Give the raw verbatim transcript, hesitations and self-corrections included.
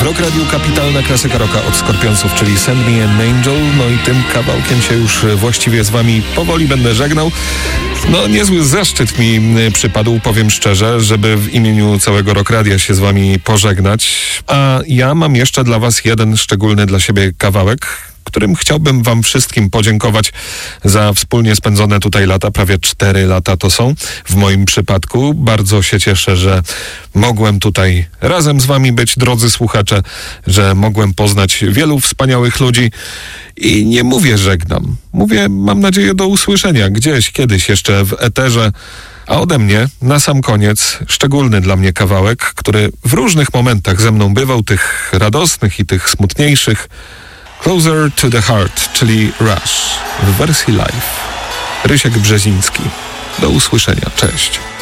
Rock Radio, kapitalna klasyka rocka od Skorpionsów, czyli Send Me an Angel. No i tym kawałkiem się już właściwie z wami powoli będę żegnał. No niezły zaszczyt mi przypadł, powiem szczerze, żeby w imieniu całego Rock Radia się z wami pożegnać. A ja mam jeszcze dla was jeden szczególny dla siebie kawałek, którym chciałbym wam wszystkim podziękować za wspólnie spędzone tutaj lata. Prawie cztery lata to są w moim przypadku. Bardzo się cieszę, że mogłem tutaj razem z wami być, drodzy słuchacze, że mogłem poznać wielu wspaniałych ludzi i nie mówię żegnam. Mówię, mam nadzieję, do usłyszenia gdzieś, kiedyś jeszcze w eterze. A ode mnie na sam koniec szczególny dla mnie kawałek, który w różnych momentach ze mną bywał, tych radosnych i tych smutniejszych. Closer to the Heart, czyli Rush w wersji live. Rysiek Brzeziński. Do usłyszenia. Cześć.